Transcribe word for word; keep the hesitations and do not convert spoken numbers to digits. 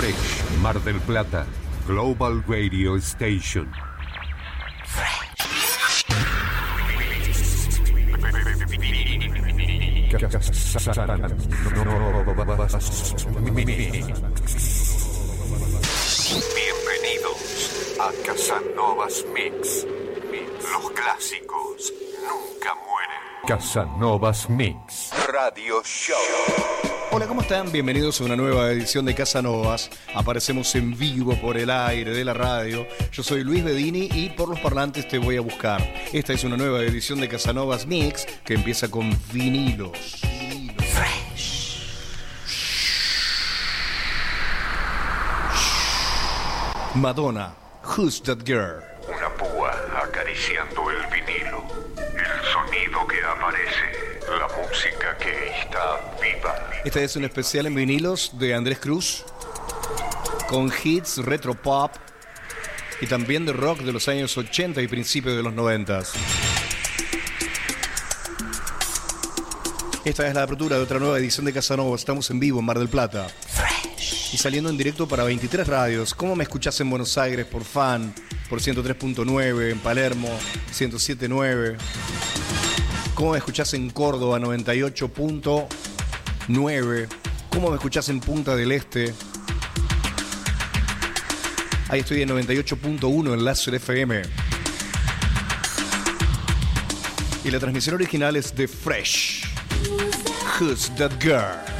Fresh, Mar del Plata, Global Radio Station. Bienvenidos a Casanovas Mix. Los clásicos nunca mueren. Casanovas Mix Radio Show. Hola, ¿cómo están? Bienvenidos a una nueva edición de Casanovas. Aparecemos en vivo por el aire de la radio. Yo soy Luis Bedini y por los parlantes te voy a buscar. Esta es una nueva edición de Casanovas Mix que empieza con vinilos. Fresh. Madonna, Who's That Girl? Una púa acariciando el vinilo. El sonido que aparece. La música que está viva. Este es un especial en vinilos de Andrés Cruz, con hits retro pop y también de rock de los años ochenta y principios de los noventa. Esta es la apertura de otra nueva edición de Casanova. Estamos en vivo en Mar del Plata. Fresh. Y saliendo en directo para veintitrés radios. ¿Cómo me escuchás en Buenos Aires por Fan? Por ciento tres punto nueve, en Palermo ciento siete punto nueve. ¿Cómo me escuchás en Córdoba noventa y ocho punto nueve? ¿Cómo me escuchás en Punta del Este? Ahí estoy en noventa y ocho punto uno en Láser F M. Y la transmisión original es de Fresh. Who's That Girl?